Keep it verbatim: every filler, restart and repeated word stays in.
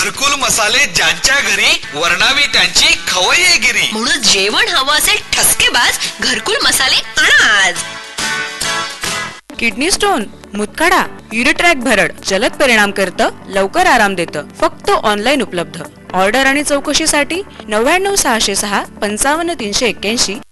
घरकुल मसाले ज्यांच्या घरी वर्णावी त्यांची खवय्येगिरी. म्हणून जेवण हवं असेल ठसकेबाज घरकुल मसाले आणा आज. किडनी स्टोन, मुतखडा, युरिट्रॅक भरड जलद परिणाम करतं, लवकर आराम देतं. फक्त ऑनलाईन उपलब्ध. ऑर्डर आणि चौकशीसाठी नव्याण्णव सहाशे सहा पंचावन्न तीनशे एक्क्याऐंशी